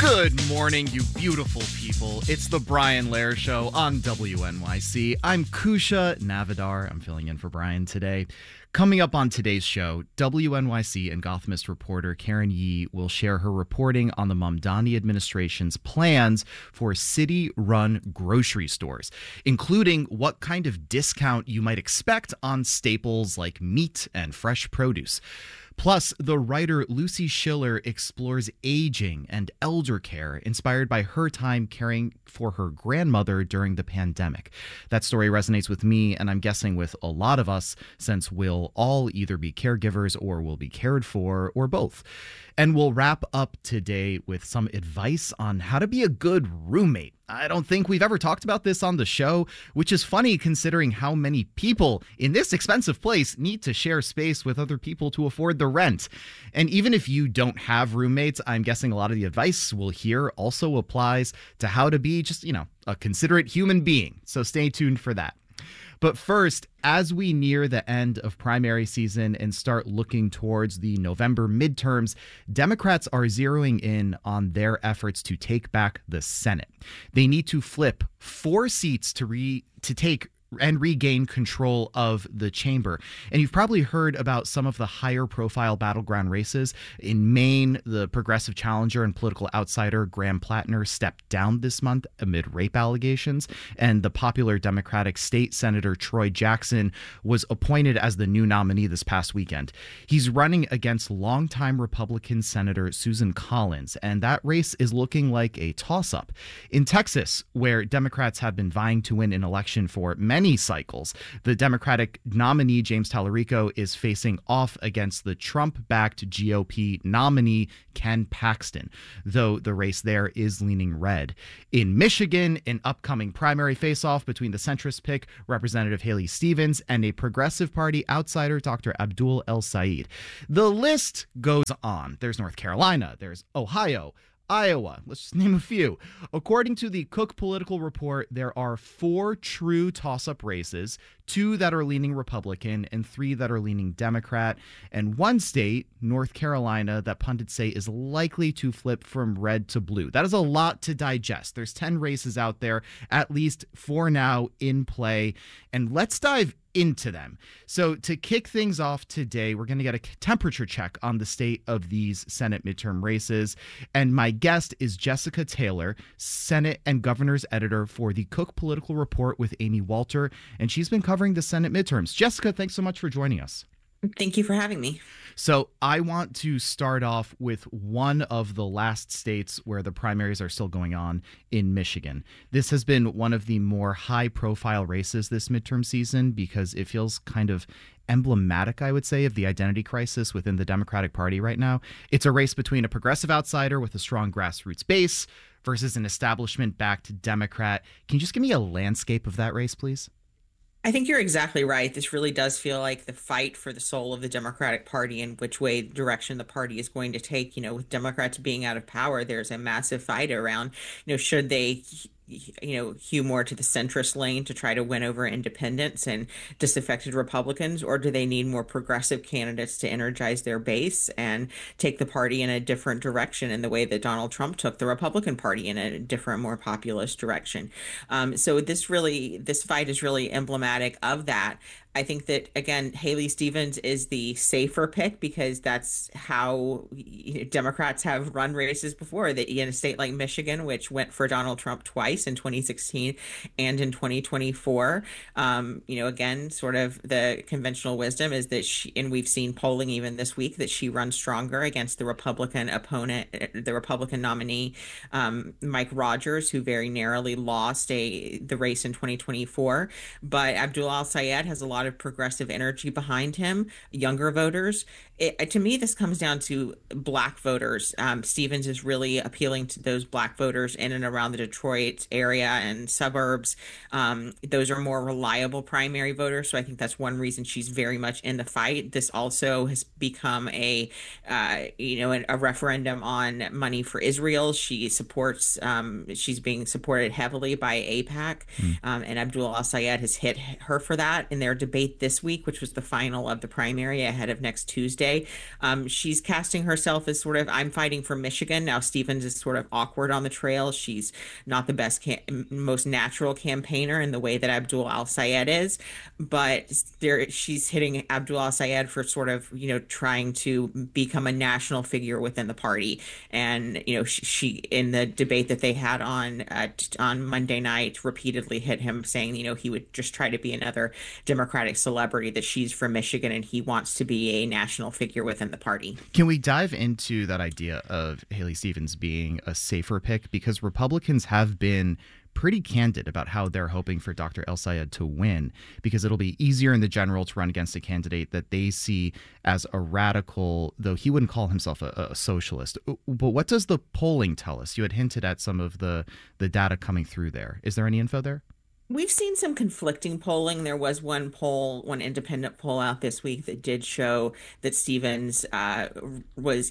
Good morning, you beautiful people. It's the Brian Lehrer Show on WNYC. I'm Kusha Navidar. I'm filling in for Brian today. Coming up on today's show, WNYC and Gothamist reporter Karen Yee will share her reporting on the Mamdani administration's plans for city-run grocery stores, including what kind of discount you might expect on staples like meat and fresh produce. Plus, the writer Lucy Schiller explores aging and elder care, inspired by her time caring for her grandmother during the pandemic. That story resonates with me, and I'm guessing with a lot of us, since we'll all either be caregivers or will be cared for, or both. And we'll wrap up today with some advice on how to be a good roommate. I don't think we've ever talked about this on the show, which is funny considering how many people in this expensive place need to share space with other people to afford the rent. And even if you don't have roommates, I'm guessing a lot of the advice we'll hear also applies to how to be just, a considerate human being. So stay tuned for that. But first, as we near the end of primary season and start looking towards the November midterms, Democrats are zeroing in on their efforts to take back the Senate. They need to flip 4 seats to take and regain control of the chamber. And you've probably heard about some of the higher profile battleground races. In Maine, the progressive challenger and political outsider Graham Plattner stepped down this month amid rape allegations. And the popular Democratic state senator Troy Jackson was appointed as the new nominee this past weekend. He's running against longtime Republican Senator Susan Collins, and that race is looking like a toss-up. In Texas, where Democrats have been vying to win an election for many cycles, the Democratic nominee James Tallarico is facing off against the Trump-backed GOP nominee Ken Paxton, though the race there is leaning red. In Michigan, an upcoming primary face-off between the centrist pick Representative Haley Stevens and a Progressive Party outsider Dr. Abdul El Sayed. The list goes on. There's North Carolina, there's Ohio, Iowa. Let's just name a few. According to the Cook Political Report, there are 4 true toss-up races, 2 that are leaning Republican and 3 that are leaning Democrat, and 1 state, North Carolina, that pundits say is likely to flip from red to blue. That is a lot to digest. There's 10 races out there, at least for now, in play. And let's dive into them. So to kick things off today, we're going to get a temperature check on the state of these Senate midterm races. And my guest is Jessica Taylor, Senate and Governor's editor for the Cook Political Report with Amy Walter. And she's been covering the Senate midterms. Jessica, thanks so much for joining us. Thank you for having me. So I want to start off with one of the last states where the primaries are still going on, in Michigan. This has been one of the more high-profile races this midterm season because it feels kind of emblematic, I would say, of the identity crisis within the Democratic Party right now. It's a race between a progressive outsider with a strong grassroots base versus an establishment-backed Democrat. Can you just give me a landscape of that race, please? I think you're exactly right. This really does feel like the fight for the soul of the Democratic Party and which way direction the party is going to take. With Democrats being out of power, there's a massive fight around, should they hew more to the centrist lane to try to win over independents and disaffected Republicans, or do they need more progressive candidates to energize their base and take the party in a different direction in the way that Donald Trump took the Republican Party in a different, more populist direction? So this fight is really emblematic of that. I think that, again, Haley Stevens is the safer pick because that's how Democrats have run races before. That in a state like Michigan, which went for Donald Trump twice in 2016 and in 2024, again, sort of the conventional wisdom is that and we've seen polling even this week, that she runs stronger against the Republican opponent, the Republican nominee, Mike Rogers, who very narrowly lost the race in 2024. But Abdul El-Sayed has a lot of progressive energy behind him, younger voters. To me, this comes down to Black voters. Stevens is really appealing to those Black voters in and around the Detroit Coast area and suburbs. Those are more reliable primary voters. So I think that's one reason she's very much in the fight. This also has become a referendum on money for Israel. She's being supported heavily by AIPAC, Mm. and Abdul Al-Sayed has hit her for that in their debate this week, which was the final of the primary ahead of next Tuesday. She's casting herself as sort of, I'm fighting for Michigan. Now, Stevens is sort of awkward on the trail. She's not the most natural campaigner in the way that Abdul Al-Sayed is, but she's hitting Abdul Al-Sayed for sort of, trying to become a national figure within the party. And, she in the debate that they had on Monday night repeatedly hit him saying, he would just try to be another Democratic celebrity, that she's from Michigan and he wants to be a national figure within the party. Can we dive into that idea of Haley Stevens being a safer pick? Because Republicans have been pretty candid about how they're hoping for Dr. El-Sayed to win, because it'll be easier in the general to run against a candidate that they see as a radical, though he wouldn't call himself a socialist. But what does the polling tell us? You had hinted at some of the data coming through there. Is there any info there? We've seen some conflicting polling. There was one independent poll out this week that did show that Stevens was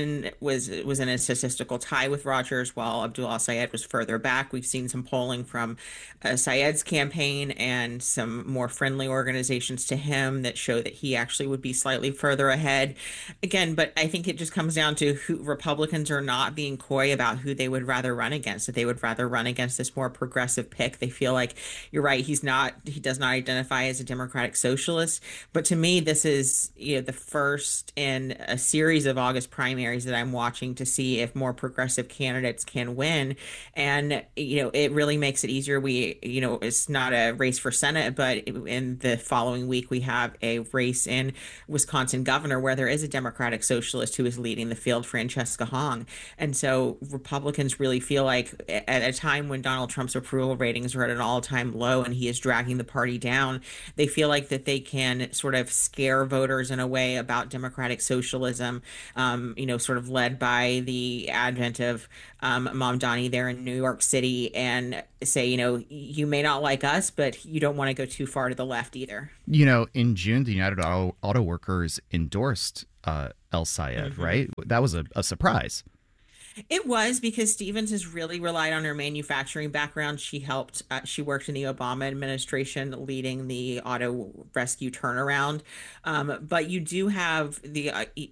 in a statistical tie with Rogers, while Abdul Al-Sayed was further back. We've seen some polling from Sayed's campaign and some more friendly organizations to him that show that he actually would be slightly further ahead. Again, but I think it just comes down to who Republicans are not being coy about who they would rather run against. That they would rather run against this more progressive pick. They feel like, you're right, he does not identify as a democratic socialist. But to me, this is, the first in a series of August primaries that I'm watching to see if more progressive candidates can win. And, it really makes it easier. It's not a race for Senate, but in the following week, we have a race in Wisconsin governor where there is a democratic socialist who is leading the field, Francesca Hong. And so Republicans really feel like at a time when Donald Trump's approval ratings are at an all-time low and he is dragging the party down, they feel like that they can sort of scare voters in a way about democratic socialism, sort of led by the advent of Mamdani there in New York City, and say, you may not like us, but you don't want to go too far to the left either. In June, the United Auto Workers endorsed El-Sayed, right? That was a surprise. It was, because Stevens has really relied on her manufacturing background. She worked in the Obama administration leading the auto rescue turnaround. But you do have the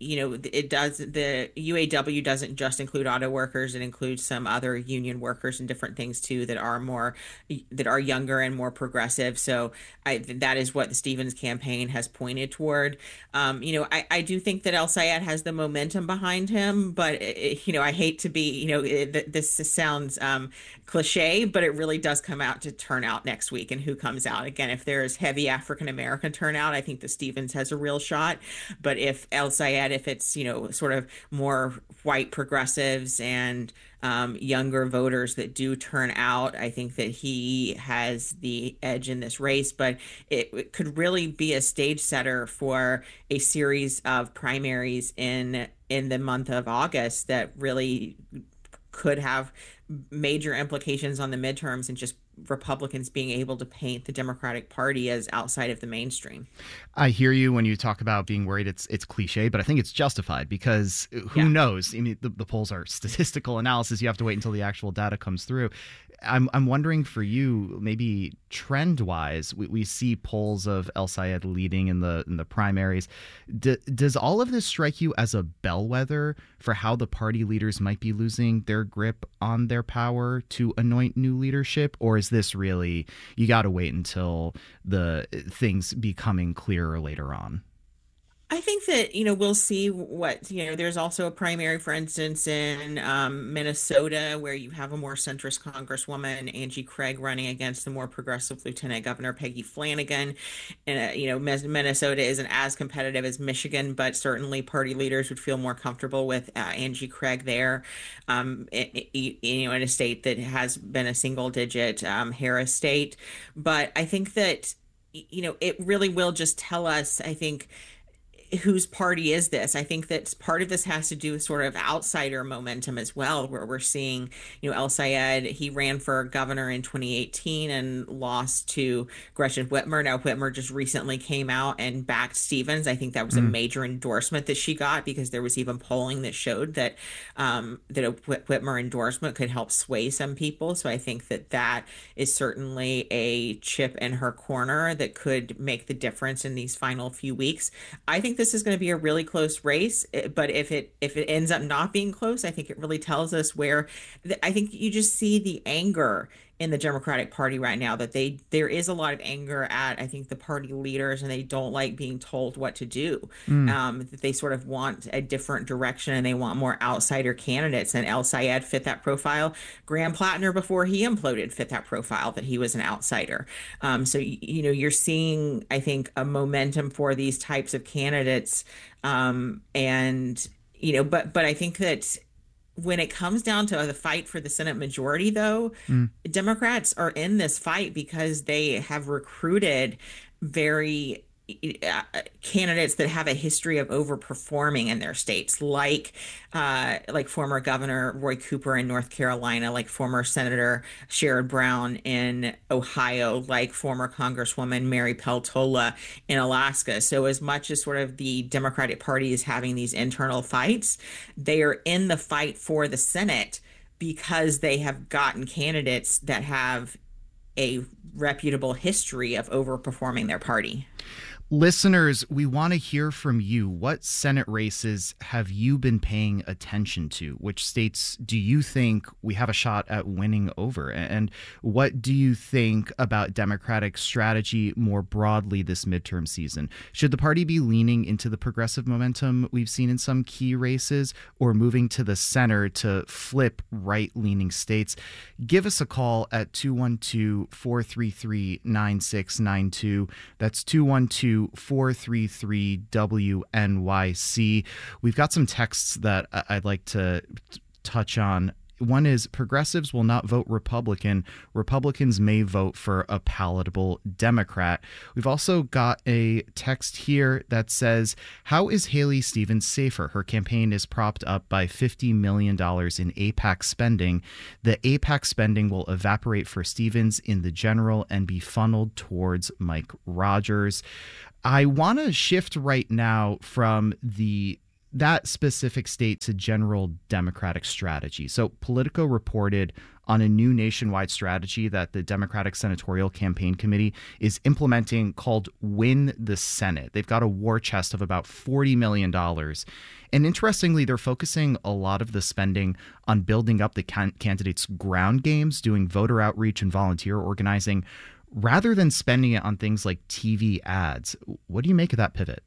UAW doesn't just include auto workers. It includes some other union workers and different things too that are younger and more progressive. So that is what the Stevens campaign has pointed toward. I do think that El-Sayed has the momentum behind him, but I hate to be, this sounds cliche, but it really does come out to turnout next week and who comes out. Again, if there's heavy African American turnout, I think the Stevens has a real shot. But if it's, sort of more white progressives and younger voters that do turn out, I think that he has the edge in this race. But it could really be a stage setter for a series of primaries in the month of August that really could have major implications on the midterms and just Republicans being able to paint the Democratic Party as outside of the mainstream. I hear you when you talk about being worried it's cliche, but I think it's justified, because who knows? I mean, the polls are statistical analysis. You have to wait until the actual data comes through. I'm wondering for you, maybe trend wise, we see polls of El-Sayed leading in the primaries. Does all of this strike you as a bellwether for how the party leaders might be losing their grip on their power to anoint new leadership? Or is this really, you got to wait until the things becoming clearer later on? I think that, we'll see there's also a primary, for instance, in Minnesota, where you have a more centrist Congresswoman, Angie Craig, running against the more progressive Lieutenant Governor Peggy Flanagan. And, Minnesota isn't as competitive as Michigan, but certainly party leaders would feel more comfortable with Angie Craig there, in a state that has been a single digit Harris state. But I think that, it really will just tell us, I think, whose party is this? I think that part of this has to do with sort of outsider momentum as well, where we're seeing, El Sayed, he ran for governor in 2018 and lost to Gretchen Whitmer. Now, Whitmer just recently came out and backed Stevens. I think that was a Mm, major endorsement that she got because there was even polling that showed that that a Whitmer endorsement could help sway some people. So I think that that is certainly a chip in her corner that could make the difference in these final few weeks. I think this is going to be a really close race, but if it ends up not being close, I think it really tells us where I think you just see the anger in the Democratic Party right now that there is a lot of anger at I think the party leaders and they don't like being told what to do. mm. That they sort of want a different direction and they want more outsider candidates. And El Sayed fit that profile. Graham Plattner before he imploded fit that profile that he was an outsider. So you're seeing I think a momentum for these types of candidates, and but I think that when it comes down to the fight for the Senate majority, though, Mm. Democrats are in this fight because they have recruited very candidates that have a history of overperforming in their states, like former Governor Roy Cooper in North Carolina, like former Senator Sherrod Brown in Ohio, like former Congresswoman Mary Peltola in Alaska. So as much as sort of the Democratic Party is having these internal fights, they are in the fight for the Senate because they have gotten candidates that have a reputable history of overperforming their party. Listeners, we want to hear from you. What Senate races have you been paying attention to? Which states do you think we have a shot at winning over? And what do you think about Democratic strategy more broadly this midterm season? Should the party be leaning into the progressive momentum we've seen in some key races or moving to the center to flip right-leaning states? Give us a call at 212-433-9692. That's 212-433 WNYC. We've got some texts that I'd like to touch on. One is progressives will not vote Republican. Republicans may vote for a palatable Democrat. We've also got a text here that says, how is Haley Stevens safer? Her campaign is propped up by $50 million in AIPAC spending. The AIPAC spending will evaporate for Stevens in the general and be funneled towards Mike Rogers. I want to shift right now from that specific state to general Democratic strategy. So Politico reported on a new nationwide strategy that the Democratic Senatorial Campaign Committee is implementing called Win the Senate. They've got a war chest of about $40 million. And interestingly, they're focusing a lot of the spending on building up the candidates' ground games, doing voter outreach and volunteer organizing, rather than spending it on things like TV ads. What do you make of that pivot?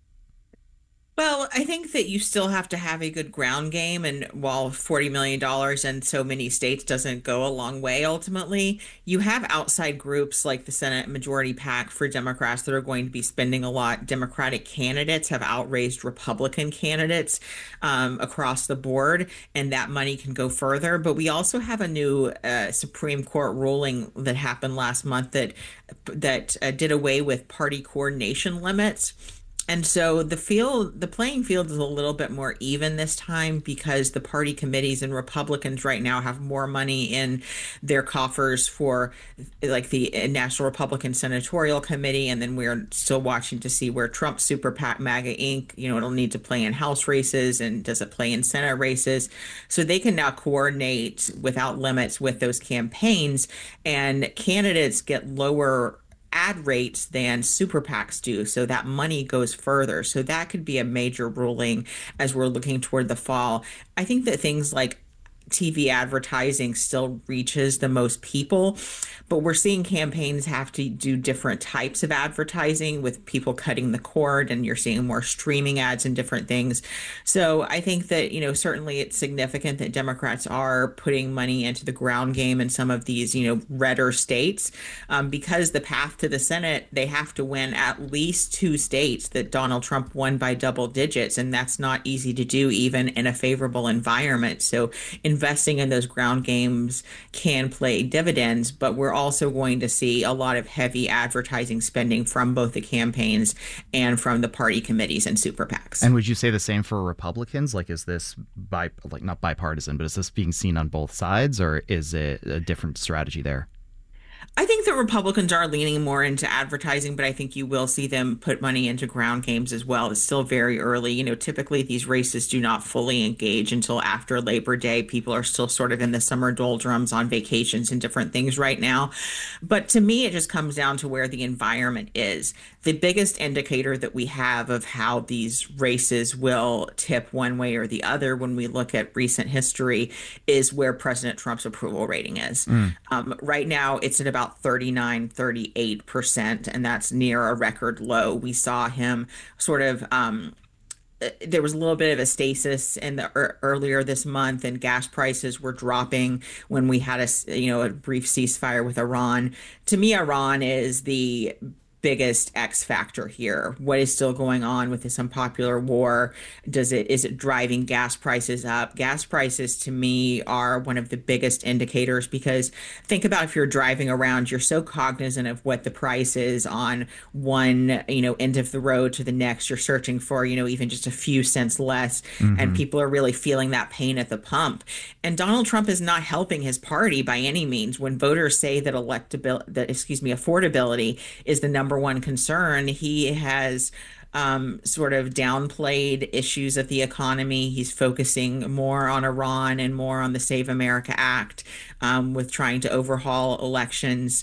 Well, I think that you still have to have a good ground game. And while $40 million in so many states doesn't go a long way ultimately, you have outside groups like the Senate Majority PAC for Democrats that are going to be spending a lot. Democratic candidates have outraised Republican candidates across the board, and that money can go further. But we also have a new Supreme Court ruling that happened last month that did away with party coordination limits. And so the playing field is a little bit more even this time because the party committees and Republicans right now have more money in their coffers for like the National Republican Senatorial Committee. And then we're still watching to see where Trump's Super PAC MAGA Inc., it'll need to play in House races and does it play in Senate races. So they can now coordinate without limits with those campaigns, and candidates get lower ad rates than super PACs do. So that money goes further. So that could be a major ruling as we're looking toward the fall. I think that things like TV advertising still reaches the most people, but we're seeing campaigns have to do different types of advertising with people cutting the cord, and you're seeing more streaming ads and different things. So I think that, certainly it's significant that Democrats are putting money into the ground game in some of these, redder states, because the path to the Senate, they have to win at least two states that Donald Trump won by double digits, and that's not easy to do even in a favorable environment. So in investing in those ground games can play dividends, but we're also going to see a lot of heavy advertising spending from both the campaigns and from the party committees and super PACs. And would you say the same for Republicans? Like, is this not bipartisan, but is this being seen on both sides, or is it a different strategy there? I think that Republicans are leaning more into advertising, but I think you will see them put money into ground games as well. It's still very early. Typically these races do not fully engage until after Labor Day. People are still sort of in the summer doldrums on vacations and different things right now. But to me, it just comes down to where the environment is. The biggest indicator that we have of how these races will tip one way or the other when we look at recent history is where President Trump's approval rating is. Right now, it's at about 39, 38%, and that's near a record low. We saw him sort of there was a little bit of a stasis in the earlier this month, and gas prices were dropping when we had a brief ceasefire with Iran. To me, Iran is the biggest X factor here. What is still going on with this unpopular war? Is it driving gas prices up? Gas prices to me are one of the biggest indicators, because think about if you're driving around, you're so cognizant of what the price is on one, end of the road to the next. You're searching for, even just a few cents less, and people are really feeling that pain at the pump. And Donald Trump is not helping his party by any means. When voters say that affordability is the number one concern, he has sort of downplayed issues of the economy. He's focusing more on Iran and more on the Save America Act, with trying to overhaul elections.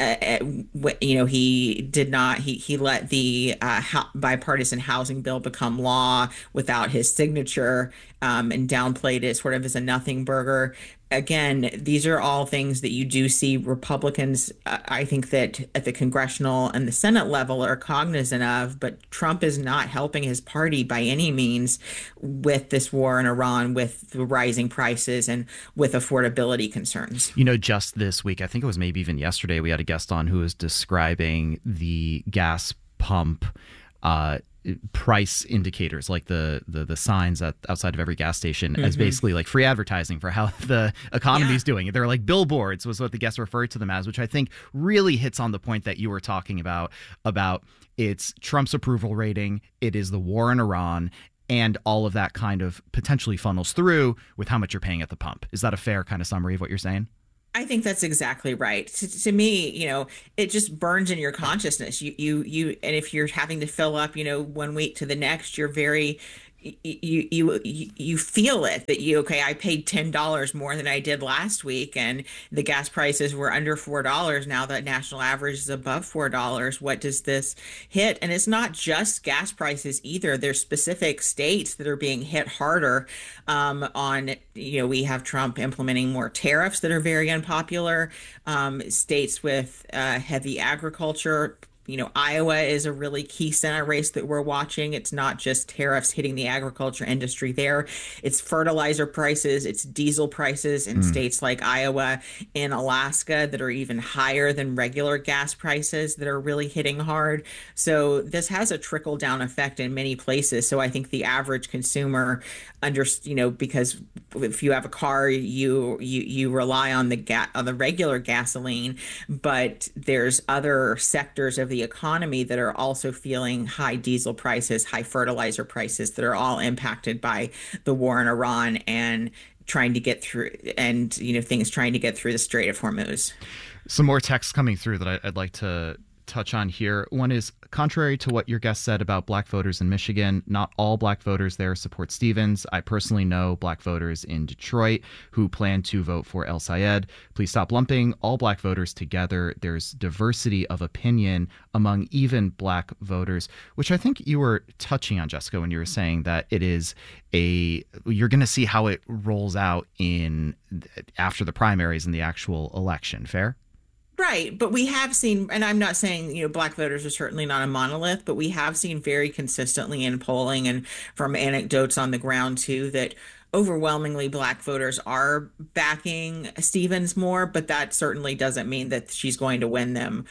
He did not. He let the bipartisan housing bill become law without his signature, and downplayed it sort of as a nothing burger. Again, these are all things that you do see Republicans, I think that at the congressional and the Senate level are cognizant of, but Trump is not helping his party by any means with this war in Iran, with the rising prices, and with affordability concerns. Just this week, I think it was maybe even yesterday, we had a guest on who was describing the gas pump price indicators, like the signs outside of every gas station, as basically like free advertising for how the economy's doing. They're like billboards, was what the guest referred to them as, which I think really hits on the point that you were talking about it's Trump's approval rating, it is the war in Iran, and all of that kind of potentially funnels through with how much you're paying at the pump. Is that a fair kind of summary of what you're saying? I think that's exactly right. To me, it just burns in your consciousness. And if you're having to fill up, one week to the next, you're very, you feel it that okay, I paid $10 more than I did last week, and the gas prices were under $4. Now that national average is above $4. What does this hit? And it's not just gas prices either. There's specific states that are being hit harder. We have Trump implementing more tariffs that are very unpopular. States with heavy agriculture. Iowa is a really key Senate race that we're watching. It's not just tariffs hitting the agriculture industry there. It's fertilizer prices, it's diesel prices in states like Iowa and Alaska that are even higher than regular gas prices that are really hitting hard. So this has a trickle down effect in many places. So I think the average consumer because if you have a car, you rely on the regular gasoline, but there's other sectors of the economy that are also feeling high diesel prices, high fertilizer prices, that are all impacted by the war in Iran and trying to get through, and things trying to get through the Strait of Hormuz. Some more texts coming through that I'd like to touch on here. One is, contrary to what your guest said about black voters in Michigan, not all black voters there support Stevens. I personally know black voters in Detroit who plan to vote for El Sayed. Please stop lumping all black voters together. There's diversity of opinion among even black voters, which I think you were touching on, Jessica, when you were saying that you're going to see how it rolls out after the primaries in the actual election. Fair? Right. But we have seen, and I'm not saying, black voters are certainly not a monolith, but we have seen very consistently in polling and from anecdotes on the ground too, that overwhelmingly black voters are backing Stevens more, but that certainly doesn't mean that she's going to win them,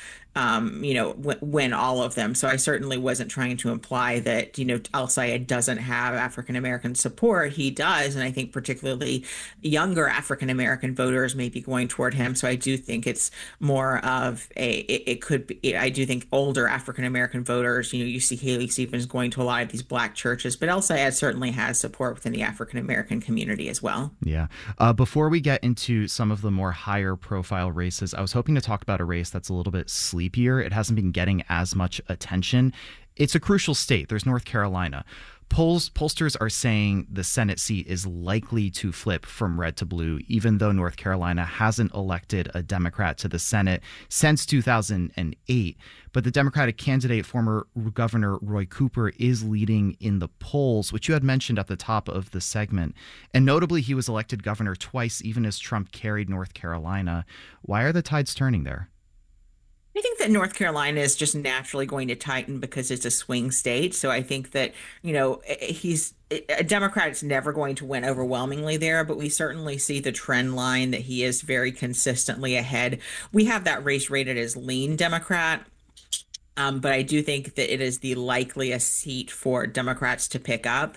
win all of them. So I certainly wasn't trying to imply that, Al Sayed doesn't have African American support. He does. And I think particularly younger African American voters may be going toward him. So I do think it's more of it could be, I do think older African American voters, you see Haley Stevens going to a lot of these black churches, but El Sayed certainly has support within the African American community as well. Yeah. Before we get into some of the more higher profile races, I was hoping to talk about a race that's a little bit sleepier. It hasn't been getting as much attention. It's a crucial state. There's North Carolina. Pollsters are saying the Senate seat is likely to flip from red to blue, even though North Carolina hasn't elected a Democrat to the Senate since 2008. But the Democratic candidate, former Governor Roy Cooper, is leading in the polls, which you had mentioned at the top of the segment. And notably, he was elected governor twice, even as Trump carried North Carolina. Why are the tides turning there? I think that North Carolina is just naturally going to tighten because it's a swing state. So I think that, he's a Democrat is never going to win overwhelmingly there, but we certainly see the trend line that he is very consistently ahead. We have that race rated as lean Democrat. But I do think that it is the likeliest seat for Democrats to pick up.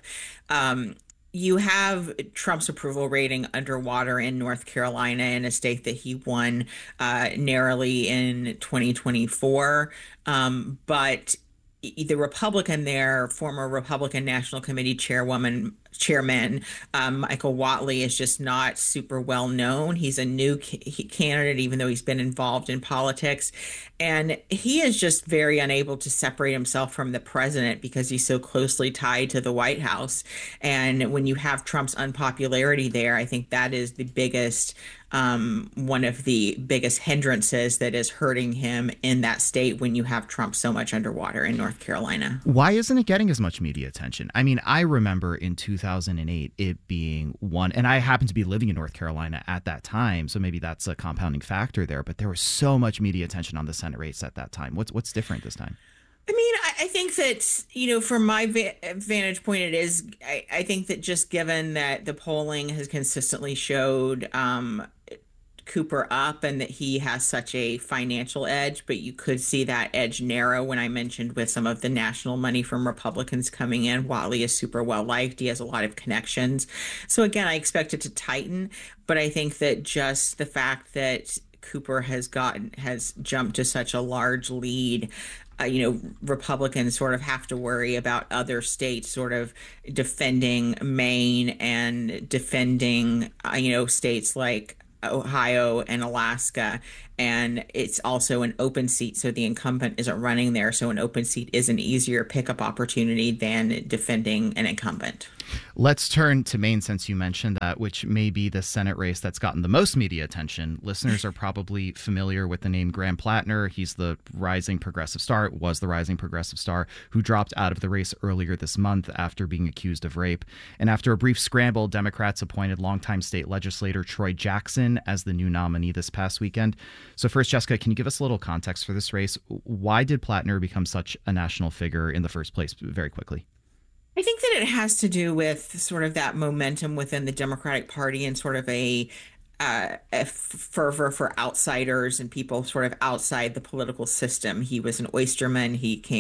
You have Trump's approval rating underwater in North Carolina, in a state that he won narrowly in 2024. But the Republican there, former Republican National Committee chairman Michael Whatley, is just not super well known. He's a new candidate, even though he's been involved in politics. And he is just very unable to separate himself from the president because he's so closely tied to the White House. And when you have Trump's unpopularity there, I think that is the biggest one of the biggest hindrances that is hurting him in that state when you have Trump so much underwater in North Carolina. Why isn't it getting as much media attention? I mean, I remember in 2008 it being one, and I happened to be living in North Carolina at that time, so maybe that's a compounding factor there, but there was so much media attention on the Senate race at that time. What's different this time? I mean, I think that, from my vantage point, it is, I think that just given that the polling has consistently showed Cooper up and that he has such a financial edge, but you could see that edge narrow when I mentioned with some of the national money from Republicans coming in. Whatley is super well liked. He has a lot of connections. So again, I expect it to tighten, but I think that just the fact that Cooper has jumped to such a large lead, Republicans sort of have to worry about other states sort of defending Maine and defending, states like Ohio and Alaska. And it's also an open seat, so the incumbent isn't running there. So an open seat is an easier pickup opportunity than defending an incumbent. Let's turn to Maine, since you mentioned that, which may be the Senate race that's gotten the most media attention. Listeners are probably familiar with the name Graham Plattner. He's the rising progressive star, was the rising progressive star, who dropped out of the race earlier this month after being accused of rape. And after a brief scramble, Democrats appointed longtime state legislator Troy Jackson as the new nominee this past weekend. So first, Jessica, can you give us a little context for this race? Why did Plattner become such a national figure in the first place, very quickly? I think that it has to do with sort of that momentum within the Democratic Party and sort of a fervor for outsiders and people sort of outside the political system. He was an oysterman.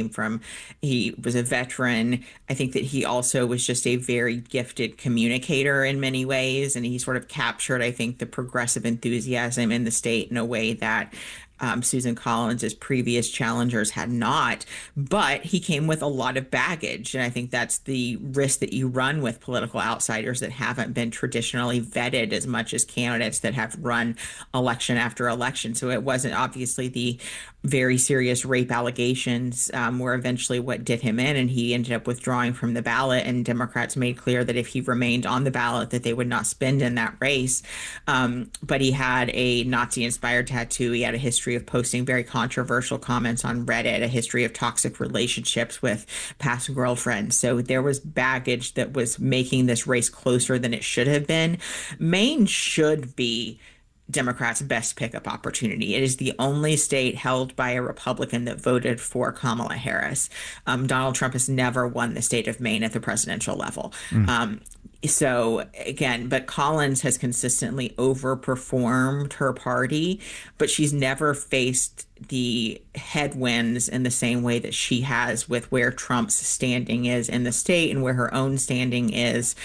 He was a veteran. I think that he also was just a very gifted communicator in many ways. And he sort of captured, I think, the progressive enthusiasm in the state in a way that Susan Collins' previous challengers had not, but he came with a lot of baggage. And I think that's the risk that you run with political outsiders that haven't been traditionally vetted as much as candidates that have run election after election. So it wasn't obviously the very serious rape allegations were eventually what did him in, and he ended up withdrawing from the ballot. And Democrats made clear that if he remained on the ballot, that they would not spend in that race. But he had a Nazi-inspired tattoo. He had a history of posting very controversial comments on Reddit, a history of toxic relationships with past girlfriends. So there was baggage that was making this race closer than it should have been. Maine should be Democrats' best pickup opportunity. It is the only state held by a Republican that voted for Kamala Harris. Donald Trump has never won the state of Maine at the presidential level. So again, but Collins has consistently overperformed her party, but she's never faced the headwinds in the same way that she has with where Trump's standing is in the state and where her own standing is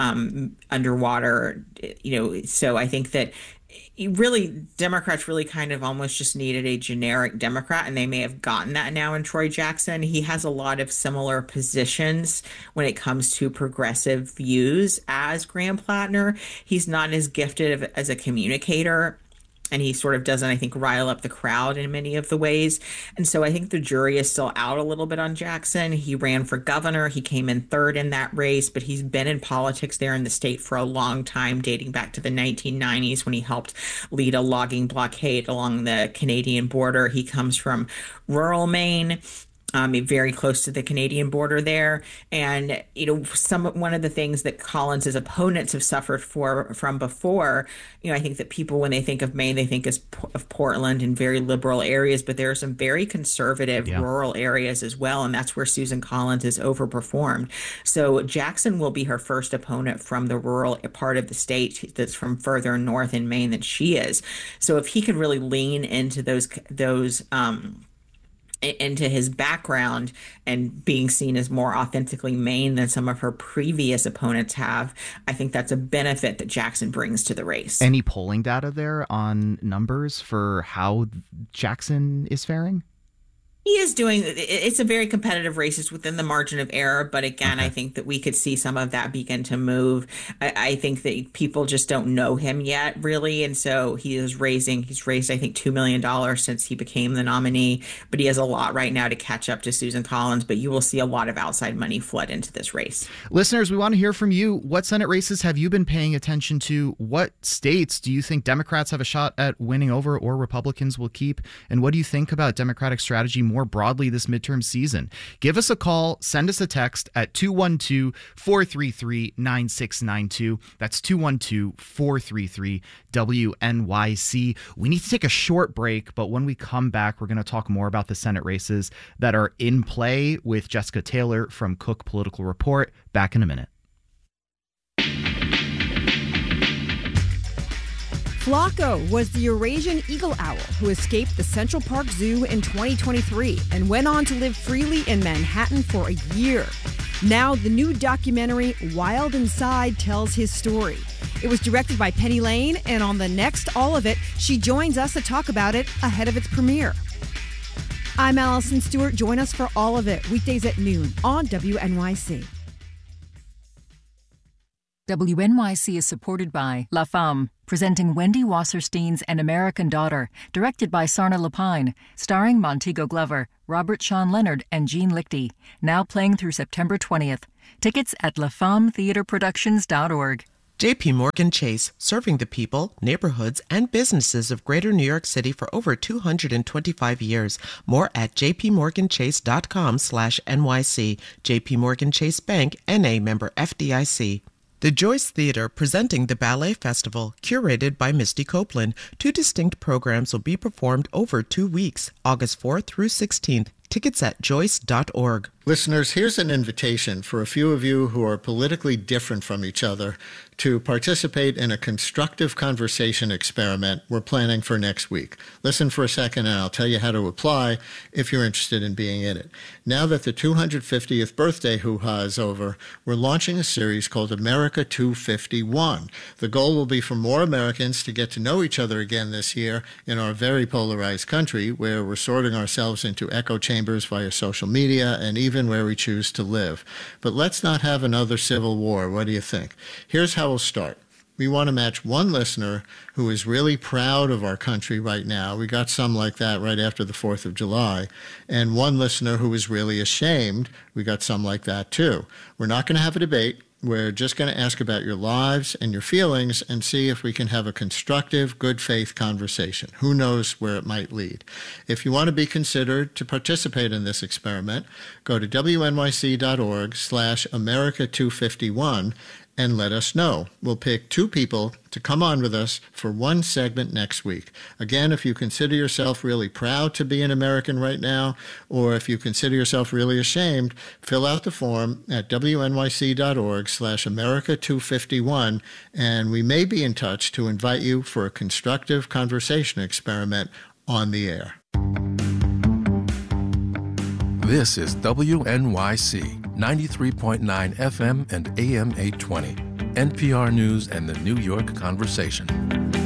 underwater. So I think that really Democrats really kind of almost just needed a generic Democrat, and they may have gotten that now in Troy Jackson. He has a lot of similar positions when it comes to progressive views as Graham Plattner. He's not as gifted as a communicator, and he sort of doesn't, I think, rile up the crowd in many of the ways. And so I think the jury is still out a little bit on Jackson. He ran for governor. He came in third in that race, but he's been in politics there in the state for a long time, dating back to the 1990s when he helped lead a logging blockade along the Canadian border. He comes from rural Maine, very close to the Canadian border there. And, one of the things that Collins's opponents have suffered from before, I think that people, when they think of Maine, they think of Portland and very liberal areas, but there are some very conservative rural areas as well. And that's where Susan Collins has overperformed. So Jackson will be her first opponent from the rural part of the state that's from further north in Maine than she is. So if he could really lean into those into his background and being seen as more authentically Maine than some of her previous opponents have, I think that's a benefit that Jackson brings to the race. Any polling data there on numbers for how Jackson is faring? He is doing, it's a very competitive race. It's within the margin of error. But again, I think that we could see some of that begin to move. I think that people just don't know him yet, really. And so he's raised, I think, $2 million since he became the nominee. But he has a lot right now to catch up to Susan Collins. But you will see a lot of outside money flood into this race. Listeners, we want to hear from you. What Senate races have you been paying attention to? What states do you think Democrats have a shot at winning over or Republicans will keep? And what do you think about Democratic strategy more broadly this midterm season? Give us a call, send us a text at 212-433-9692. That's 212-433-WNYC. We need to take a short break, but when we come back, we're going to talk more about the Senate races that are in play with Jessica Taylor from Cook Political Report. Back in a minute. Flaco was the Eurasian eagle owl who escaped the Central Park Zoo in 2023 and went on to live freely in Manhattan for a year. Now, the new documentary, Wild Inside, tells his story. It was directed by Penny Lane, and on the next All of It, she joins us to talk about it ahead of its premiere. I'm Allison Stewart. Join us for All of It, weekdays at noon on WNYC. WNYC is supported by La Femme, presenting Wendy Wasserstein's An American Daughter, directed by Sarna Lapine, starring Montego Glover, Robert Sean Leonard, and Jean Lichty. Now playing through September 20th. Tickets at lafemmetheatreproductions.org. JP Morgan Chase, serving the people, neighborhoods, and businesses of Greater New York City for over 225 years. More at jpmorganchase.com/NYC. JP Morgan Chase Bank, N.A. member FDIC. The Joyce Theater presenting the Ballet Festival, curated by Misty Copeland. 2 distinct programs will be performed over 2 weeks, August 4th through 16th. Tickets at joyce.org. Listeners, here's an invitation for a few of you who are politically different from each other to participate in a constructive conversation experiment we're planning for next week. Listen for a second and I'll tell you how to apply if you're interested in being in it. Now that the 250th birthday hoo-ha is over, we're launching a series called America 251. The goal will be for more Americans to get to know each other again this year in our very polarized country, where we're sorting ourselves into echo chambers via social media and even where we choose to live. But let's not have another civil war. What do you think? Here's how we'll start. We want to match one listener who is really proud of our country right now. We got some like that right after the 4th of July. And one listener who is really ashamed. We got some like that too. We're not going to have a debate. We're just going to ask about your lives and your feelings and see if we can have a constructive, good faith conversation. Who knows where it might lead? If you want to be considered to participate in this experiment, go to wnyc.org/America251 and let us know. We'll pick 2 people to come on with us for one segment next week. Again, if you consider yourself really proud to be an American right now, or if you consider yourself really ashamed, fill out the form at wnyc.org/America251, and we may be in touch to invite you for a constructive conversation experiment on the air. This is WNYC 93.9 FM and AM 820, NPR News and the New York Conversation.